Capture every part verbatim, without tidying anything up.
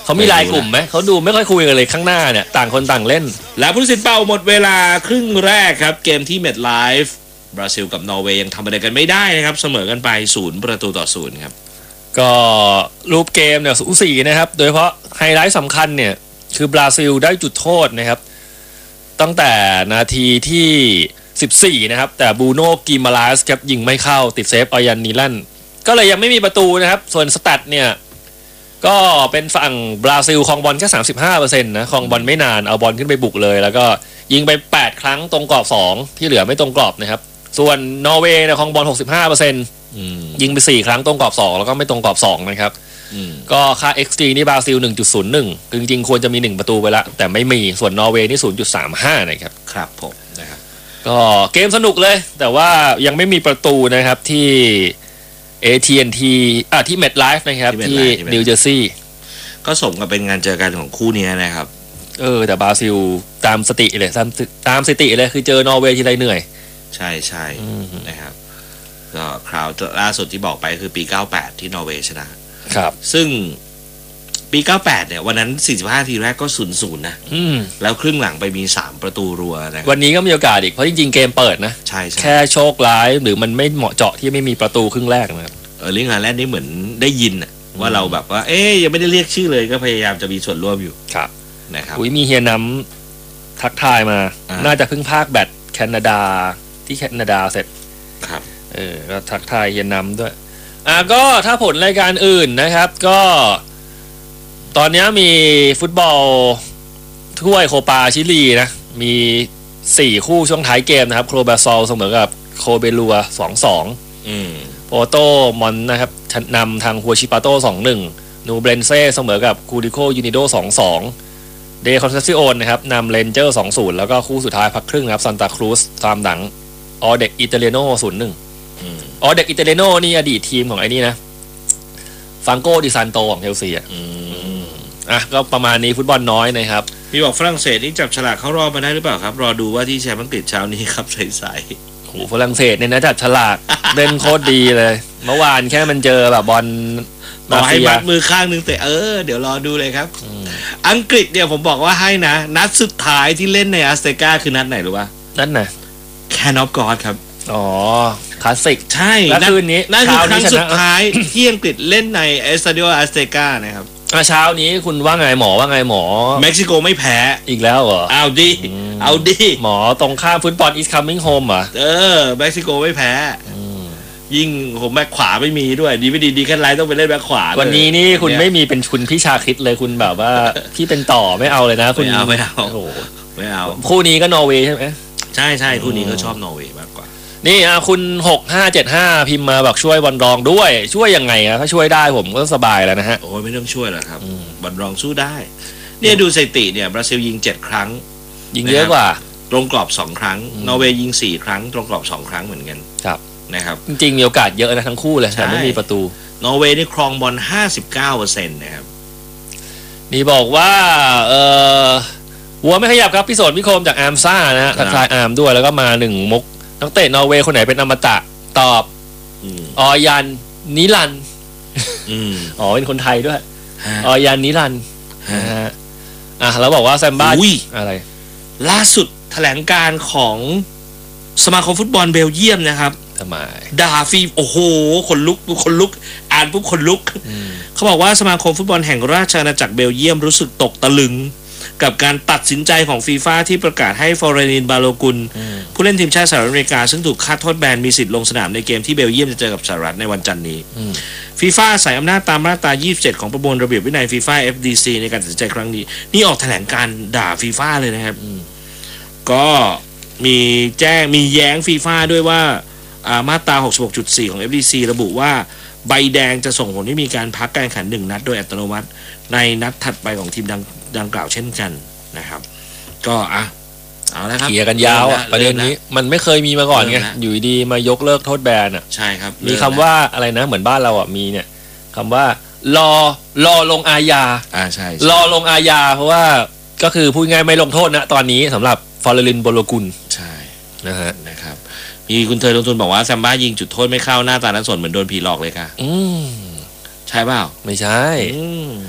เขามีไลน์กลุ่มไหมเขาดูไม่ค่อยคุยกันเลยข้างหน้าเนี่ยต่างคนต่างเล่นแล้วผู้ตัดสินเป่าหมดเวลาครึ่งแรกครับเกมที่เมดไลฟ์บราซิลกับนอร์เวย์ยังทำอะไรกันไม่ได้นะครับเสมอกันไปศูนย์ประตูต่อศูนย์ครับก็รูปเกมเนี่ยสูสีนะครับโดยเฉพาะไฮไลท์สำคัญเนี่ยคือบราซิลได้จุดโทษนะครับตั้งแต่นาทีที่สิบสี่นะครับแต่บูโน่กิมาลาสครับยิงไม่เข้าติดเซฟอายันนิลันก็เลยยังไม่มีประตูนะครับส่วนสแตทเนี่ยก็เป็นฝั่งบราซิลครองบอลแค่ สามสิบห้าเปอร์เซ็นต์ นะครองบอลไม่นานเอาบอลขึ้นไปบุกเลยแล้วก็ยิงไปแปดครั้งตรงกรอบสองที่เหลือไม่ตรงกรอบนะครับส่วนนอร์เวย์เนี่ยครองบอล หกสิบห้าเปอร์เซ็นต์ ยิงไปสี่ครั้งตรงกรอบสองแล้วก็ไม่ตรงกรอบสองนะครับก็ค่า เอ็กซ์ จี นี่บราซิล หนึ่งจุดศูนย์หนึ่ง คือจริงๆควรจะมีหนึ่งประตูไปแล้วแต่ไม่มีส่วนนอร์เวย์นี่ ศูนย์จุดสามห้า นะครับครับผมนะครับก็เกมสนุกเลยแต่ว่ายังไม่มีประตูนะครับที่ เอ ที เอ็น ที อ่ะที่ MetLife นะครับที่นิวเจอร์ซีย์ก็สมกับเป็นงานเจอกันของคู่นี้นะครับเออแต่บราซิลตามสติเลยตามตามสติเลยคือเจอนอร์เวย์ทีไรเหนื่อยใช่ใช่นะครับก็คราวล่าสุดที่บอกไปคือปีเก้าสิบแปดที่นอร์เวย์ชนะครับซึ่งปีเก้าสิบแปดเนี่ยวันนั้นสี่สิบห้าทีแรกก็ ศูนย์ศูนย์ นะแล้วครึ่งหลังไปมีสามประตูรัวนะวันนี้ก็มีโอกาสอีกเพราะจริงๆเกมเปิดนะใช่แค่โชคร้ายหรือมันไม่เหมาะเจาะที่ไม่มีประตูครึ่งแรกนะครับเออลิงฮาแลนด์นี่เหมือนได้ยินอะว่าเราแบบว่าเอ๊ยยังไม่ได้เรียกชื่อเลยก็พยายามจะมีส่วนร่วมอยู่ครับนะครับอุ้ยมีเฮียน้ำทักทายมาน่าจะเพิ่งพากแบตแคนาดาที่แคนาดาเสร็จครับเออก็ทักทายเฮียน้ำด้วยอ่ะก็ถ้าผลรายการอื่นนะครับก็ตอนนี้มีฟุตบอลถ้วยโคปาชิลีนะมีสี่คู่ช่วงท้ายเกมนะครับโครบาซอลเสมอกับโคเบลัว สองสองอืมโปโตมอนนะครับนำทางฮัวชิปาโต้ สองหนึ่ง นูเบรนเซ่เสมอกับคูริโคยูนิโด สองสอง เดคอนเซซิโอนนะครับนำเรนเจอร์ สองศูนย์ แล้วก็คู่สุดท้ายพักครึ่งนะครับซันตาครูซตามหลังออเด็กอิตาเลียโน่ ศูนย์หนึ่ง ออเด็กอิตาเลียโน่นี่อดีตทีมของไอ้นี่นะฟังโกดิซันโตของเชลซีอ่ะอ่ะก็ประมาณนี้ฟุตบอลน้อยนะครับมีบอกฝรั่งเศสนี่จับฉลากเข้ารอบมาได้หรือเปล่าครับรอดูว่าที่แชมป์อังกฤษเช้านี้ครับใสๆโหฝรั่งเศสเนี่ยนะจับฉลากเล่นโคตรดีเลยเมื่อวานแค่มันเจอแบบบอลต่อให้มัดมือข้างนึงแต่เออเดี๋ยวรอดูเลยครับอังกฤษเนี่ยผมบอกว่าให้นะนัดสุดท้ายที่เล่นในอาสเตกาคือนัดไหนรู้ป่ะนัดไหนแคนอฟกอดครับอ๋อคลาสสิกใช่แล้วคืนนี้นั่นคือครั้งสุดท้ายที่อังกฤษเล่นในเอสตาดิโออาสเตกานะครับเช้านี้คุณว่าไงหมอว่าไงหมอเม็กซิโกไม่แพ้อีกแล้วเหรอเอาดิเอาดิหมอตรงข้ามฟุตบอล is coming home อ่ะเออเม็กซิโกไม่แพ้ยิ่งผมแบ็คขวาไม่มีด้วยดีไม่ดีดีแค่ไรต้องไปเล่นแบ็คขวาวันนี้นี่คุณไม่มีเป็นคุณพี่ชาคริสเลยคุณแบบว่าพี่เป็นต่อไม่เอาเลยนะคุณไม่เอาไม่เอาโอ้ไม่เอาคู่นี้ก็นอร์เวย์ใช่ไหมใช่ใช่คู่นี้ก็ชอบนอร์เวย์มากกว่านี่อ่ะคุณหกห้าเจ็ดห้าพิมพ์มาบอกช่วยบอลรองด้วยช่วยยังไงอ่ะถ้าช่วยได้ผมก็สบายแล้วนะฮะโอ้ยไม่ต้องช่วยหรอกครับบอลรองสู้ได้เนี่ยดูสถิติเนี่ยบราซิลยิงเจ็ดครั้งยิงเยอะกว่าตรงกรอบสองครั้งนอร์เวย์ยิงสี่ครั้งตรงกรอบสองครั้งเหมือนกันครับนะครับจริงๆมีโอกาสเยอะนะทั้งคู่เลยแต่ไม่มีประตูนอร์เวย์นี่ครองบอล ห้าสิบเก้าเปอร์เซ็นต์ นะครับนี่บอกว่าเออหัวไม่ขยับครับพี่โสนพี่โคมจากอาร์มซ่านะฮะทักทายอาร์มด้วยแล้วก็มาหนึ่งมุกนักเตะนอร์เวย์คนไหนเป็นอมตะตอบออยันนิรันอ๋อเป็นคนไทยด้วยออยันนิรันนะฮะอ่ะแล้วบอกว่าแซมบ้าอะไรล่าสุดแถลงการของสมาคมฟุตบอลเบลเยียมนะครับทำไมด่าฟีโอ้โหคนลุกคนลุกอ่านปุ๊บคนลุกเขาบอกว่าสมาคมฟุตบอลแห่งราชอาณาจักรเบลเยียมรู้สึกตกตะลึงกับการตัดสินใจของฟีฟ่าที่ประกาศให้ฟอเรนินบาโลกุลผู้เล่นทีมชาติสหรัฐอเมริกาซึ่งถูกคาดโทษแบนมีสิทธิ์ลงสนามในเกมที่เบลเยียมจะเจอกับสหรัฐในวันจันทร์นี้ฟีฟ่าใส่อำนาจตามมาตรายี่สิบเจ็ดของประมวลระเบียบวินัยฟีฟ่า เอฟ ดี ซี ในการตัดสินใจครั้งนี้นี่ออกแถลงการด่าฟีฟ่าเลยนะครับก็มีแจ้งมีแย้งฟีฟ่าด้วยว่ามาตรา หกสิบหกจุดสี่ ของ เอฟ ดี ซี ระบุว่าใบแดงจะส่งผลให้มีการพักการแข่งขันหนึ่งนัดโดยอัตโนมัติในนัดถัดไปของทีมดังดังกล่าวเช่นกันนะครับก็อ่ะเอาละครับเกี่ยกันยาวอ่ะประเด็นนี้มันไม่เคยมีมาก่อนไงอยู่ดีมายกเลิกโทษแบนอ่ะใช่ครับมีคำว่าอะไรนะเหมือนบ้านเราอ่ะมีเนี่ยคำว่ารอรอลงอาญาอ่าใช่รอลงอาญาเพราะว่าก็คือพูดง่ายไม่ลงโทษนะตอนนี้สำหรับฟอร์เรลินโบโลกุลใช่นะฮะนะครับมีคุณเธอลงทุนบอกว่าแซมบ้ายิงจุดโทษไม่เข้าหน้าตานั้นสนเหมือนโดนผีหลอกเลยค่ะอืมใช่เปล่าไม่ใช่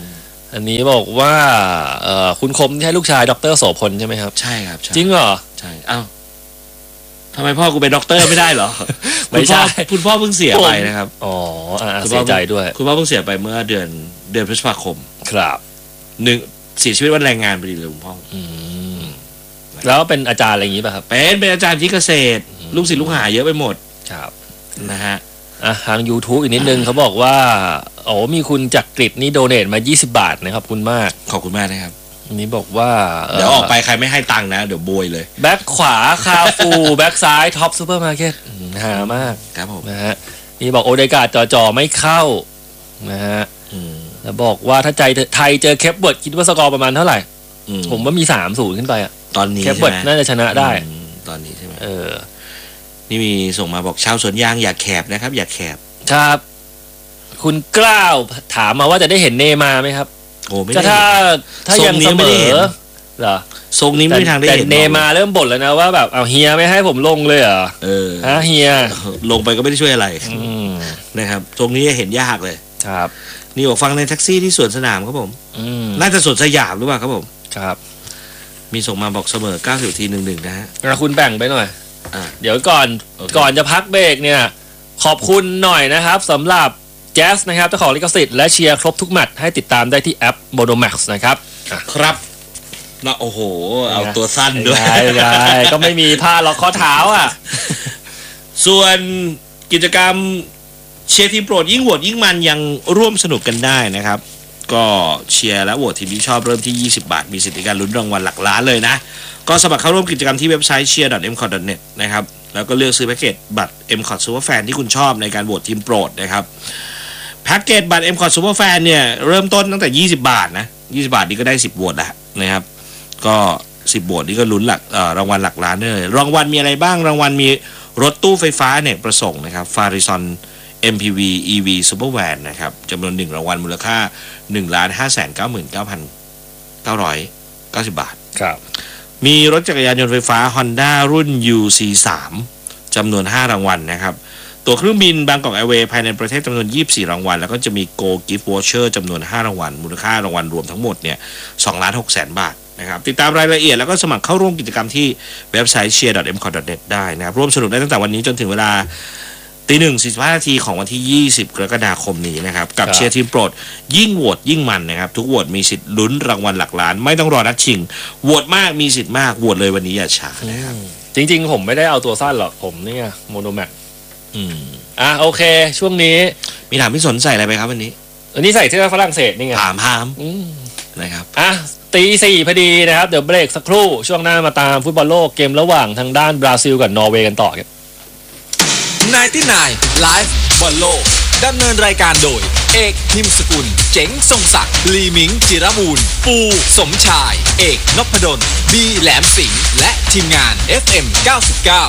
อันนี้บอกว่าเอ่อคุณคมที่ให้ลูกชายดรโสพลใช่ไหมครับใช่ครับจริงเหรอใช่อ้าวทำไมพ่อกูเป็นด็อกเตอร์ไม่ได้เหรอไม่ใช่คุณพ่อเพิ่งเสียไปนะครับอ๋อเสียใจด้วยคุณพ่อเพิ่งเสียไปเมื่อเดือนเดือนพฤษภาคมครับหนึ่งเสียชีวิตวันแรงงานพอดีเลยคุณพ่อแล้วเป็นอาจารย์อะไรอย่างนี้ป่ะครับเป็นเป็นอาจารย์ที่เกษตรลูกศิษย์ลูกหาเยอะไปหมดครับนะฮะอ่ะทาง YouTube อีกนิดนึงเขาบอกว่าโอ้มีคุณจักริดนี่โดเนทมายี่สิบบาทนะครับคุณมากขอบคุณมากนะครับอันนี้บอกว่าเดี๋ยวออกไปใครไม่ให้ตังค์นะเดี๋ยวโบยเลยแบ็คขวาคาฟูแบ็คซ้ายท็อปซูเปอร์มาร์เก็ตหามากครับผมนะฮะนี่บอกโอเดกาจ่อจ่อไม่เข้านะฮะแล้วบอกว่าถ้าใจไทยเจอเคปเบิร์ดคิดว่าสกอร์ประมาณเท่าไหร่ผมว่ามีสามศูนย์ขึ้นไปอะตอนนี้เคปเบิร์ดน่าจะชนะได้ตอนนี้ใช่ไหมเออนี่มีส่งมาบอกชาวสวนยางอย่าแคบนะครับอย่าแคบครับคุณกล้าวถามมาว่าจะได้เห็นเนมาไหมครับโอ้ไม่ได้ถ้าถ้ายังเสมอเหรอทรงนี้ไม่มีทางได้เห็นแต่เนมาเริ่มบ่นแล้วนะว่าแบบเอาเฮียไม่ให้ผมลงเลยเหรอเออฮะเฮียลงไปก็ไม่ได้ช่วยอะไรนะครับตรงนี้เห็นยากเลยครับนี่บอกฟังในแท็กซี่ที่สวนสนามครับผมน่าจะสวนสยามหรือเปล่าครับผมครับมีส่งมาบอกเสมอเก้าสิบทีหนึ่งหนึ่งนะฮะคุณแบ่งไปหน่อยเดี๋ยวก่อนก่อนจะพักเบรกเนี่ยขอบคุณหน่อยนะครับสำหรับแจ๊สนะครับเจ้าของลิขสิทธิ์และเชียร์ครบทุกแมตช์ให้ติดตามได้ที่แอป Monomax นะครับครับนะโอ้โหเอาตัวสั้นด้วยใช่ก็ไม่มีผ้าล็อกข้อเท้าอ่ะส่วนกิจกรรมเชียร์ทีมโปรดยิ่งโหวตยิ่งมันยังร่วมสนุกกันได้นะครับก็เชียร์และโหวตทีมที่ชอบเริ่มที่ยี่สิบบาทมีสิทธิในการลุ้นรางวัลหลักล้านเลยนะก็สมัครเข้าร่วมกิจกรรมที่เว็บไซต์ เชียร์ ดอท เอ็ม คอท ดอท เน็ต นะครับแล้วก็เลือกซื้อแพ็กเกจบัตร เอ็ม คอท Super Fan ที่คุณชอบในการโหวตทีมโปรดนะครับแพ็กเกจบัตร เอ็ม คอท Super Fan เนี่ยเริ่มต้นตั้งแต่ยี่สิบบาทนะยี่สิบบาทนี่ก็ได้สิบโหวตแล้วนะครับก็สิบโหวตนี่ก็ลุ้นหลักเอ่อรางวัลหลักล้านเลยรางวัลมีอะไรบ้างรางวัลมีรถตู้ไฟฟ้าเนี่ยประสงค์นะครับ Farizon เอ็ม พี วี อี วี Super Van นะครับจำนวนหนึ่งรางวัลมูลค่า หนึ่งล้านห้าแสนเก้าหมื่นเก้าพันเก้าร้อยเก้าสิบ บาทครับมีรถจักรยานยนต์ไฟฟ้า Honda รุ่น ยู ซี สาม จำนวนห้ารางวัลนะครับตั๋วเครื่องบินบางกอกแอร์เวย์ภายในประเทศจำนวนยี่สิบสี่รางวัลแล้วก็จะมี Go Gift Voucher จำนวนห้ารางวัลมูลค่ารางวัลรวมทั้งหมดเนี่ยสองล้านหกแสนบาทนะครับติดตามรายละเอียดแล้วก็สมัครเข้าร่วมกิจกรรมที่เว็บไซต์ เชียร์ ดอท เอ็ม คอท ดอท เน็ต ได้นะครับร่วมสนุกได้ตั้งแต่วันนี้จนถึงเวลาตีหนึ่งสี่สิบห้านาทีของวันที่ยี่สิบกรกฎาคมนี้นะครับกับเชียร์ทีมโปรดยิ่งโหวตยิ่งมันนะครับทุกโหวตมีสิทธิ์ลุ้นรางวัลหลักล้านไม่ต้องรอนัดชิงโหวตมากมีสิทธิ์มากโหวตเลยวันนี้อย่าช้านะครับจริงๆผมไม่ได้เอาตัวสั้นหรอกผมเนี่ยโมโนแม็กอืมอ่ะโอเคช่วงนี้มีถามพี่สนใส่อะไรไปครับวันนี้วันนี้ใส่เสื้อฝรั่งเศสนี่ไงถามพามนะครับอ่ะตีสี่พอดีนะครับเดี๋ยวเบรกสักครู่ช่วงหน้ามาตามฟุตบอลโลกเกมระหว่างทางด้านบราซิลกับนอร์เวย์กันต่อครับไนน์ตี้ไนน์ Live บอลโลกดำเนินรายการโดยเอกพิมพ์สกุลเจ๋งทรงศักดิ์ลีมิงจิรบูรณ์ปูสมชายเอกนพดลบีแหลมสิงห์และทีมงาน เอฟ เอ็ม เก้าสิบเก้า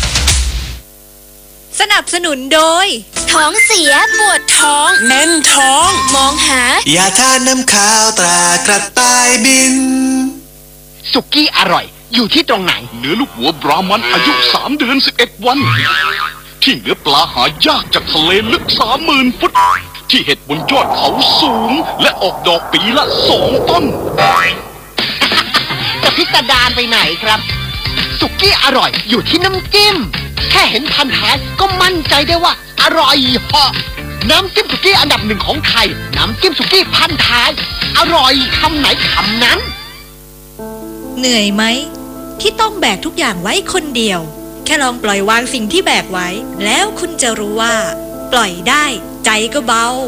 สนับสนุนโดยท้องเสียปวดท้องแน่นท้องมองหายาทานน้ำข้าวตรากระต่ายบินสุกี้อร่อยอยู่ที่ตรงไหนเนื้อลูกหัวบรามันอายุสามเดือนสิบเอ็ดวันที่เนื้อปลาหายากจากทะเลลึกสามหมื่นฟุตที่เห็ดบนยอดเขาสูงและออกดอกปีละสองต้นจะพิสดารไปไหนครับสุกี้อร่อยอยู่ที่น้ำจิ้มแค่เห็นพันท้ายก็มั่นใจได้ว่าอร่อยเหาะน้ำจิ้มสุกี้อันดับหนึ่งของไทยน้ำจิ้มสุกี้พันท้ายอร่อยคำไหนคำนั้นเหนื่อยไหมที่ต้องแบกทุกอย่างไว้คนเดียวแค่ลองปล่อยวางสิ่งที่แบกไว้แล้วคุณจะรู้ว่าปล่อยได้ใจก็เบา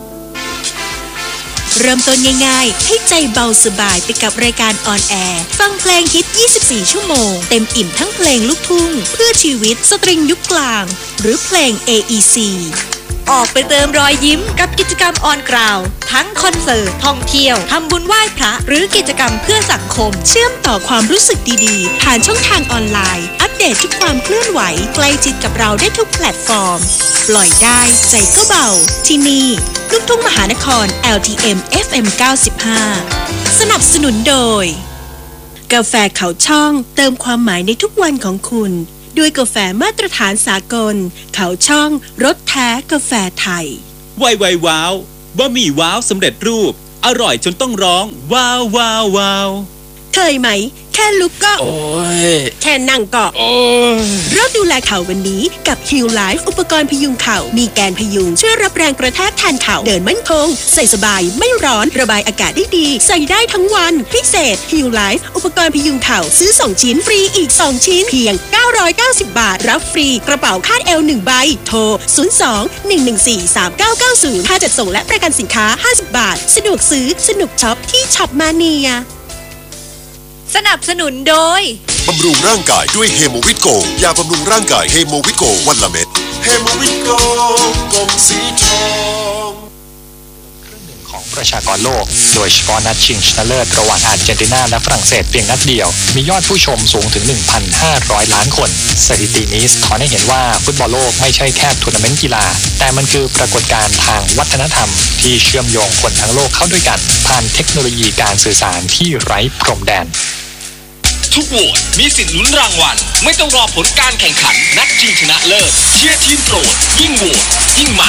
เริ่มต้นง่ายๆให้ใจเบาสบายไปกับรายการออนแอร์ฟังเพลงฮิตยี่สิบสี่ชั่วโมงเต็มอิ่มทั้งเพลงลูกทุ่งเพื่อชีวิตสตริงยุคกลางหรือเพลง เอ อี ซี ออกไปเติมรอยยิ้มกับกิจกรรมออนกราวทั้งคอนเสิร์ตท่องเที่ยวทำบุญไหว้พระหรือกิจกรรมเพื่อสังคมเชื่อมต่อความรู้สึกดีๆผ่านช่องทางออนไลน์อัปเดตทุกความเคลื่อนไหวใกล้ชิดกับเราได้ทุกแพลตฟอร์มปล่อยได้ใจก็เบาที่นี่ลูกทุ่งมหานคร แอล ที เอ็ม เอฟ เอ็ม เก้าสิบห้า สนับสนุนโดยกาแฟเขาช่องเติมความหมายในทุกวันของคุณด้วยกาแฟมาตรฐานสากลเขาช่องรสแท้กาแฟไทยไวไวว้าวบะหมี่ว้าวสำเร็จรูปอร่อยจนต้องร้องว้าวว้าวว้าวเคยไหมแค่ลุกก็โอ้ยแค่นั่งก็โอ้ยเริ่มดูแลเข่าวันนี้กับ Heal Life อุปกรณ์พยุงเข่ามีแกนพยุงช่วยรับแรงกระแทกแทนเข่าเดินมั่นคงใส่สบายไม่ร้อนระบายอากาศได้ดีใส่ได้ทั้งวันพิเศษ Heal Life อุปกรณ์พยุงเข่าซื้อสองชิ้นฟรีอีกสองชิ้นเพียงเก้าร้อยเก้าสิบบาทรับฟรีกระเป๋าคาดเอวหนึ่งใบโทรศูนย์ สอง หนึ่ง หนึ่ง สี่ สาม เก้า เก้า ศูนย์ค่าจัดส่งและประกันสินค้าห้าสิบบาทสะดวกซื้อสนุกช็อปที่ช็อปมาเนียสนับสนุนโดยบำรุงร่างกายด้วยเฮโมวิตโกยาบำรุงร่างกายเฮโมวิตโกวันละเม็ดเฮโมวิตโกกลมสีทองของประชากรโลกโดยเฉพาะนัดชิงชนะเลิศระหว่างอาร์เจนตินาและฝรั่งเศสเพียงนัดเดียวมียอดผู้ชมสูงถึง หนึ่งพันห้าร้อย ล้านคนสถิตินี้สะท้อนให้เห็นว่าฟุตบอลโลกไม่ใช่แค่ทัวร์นาเมนต์กีฬาแต่มันคือปรากฏการณ์ทางวัฒนธรรมที่เชื่อมโยงคนทั้งโลกเข้าด้วยกันผ่านเทคโนโลยีการสื่อสารที่ไร้พรมแดนทุกโหวตมีสิทธิ์ลุ้นรางวัลไม่ต้องรอผลการแข่งขันนัดชิงชนะเลิศเชียร์ทีมโปรดยิ่งโหวตยิ่งมัน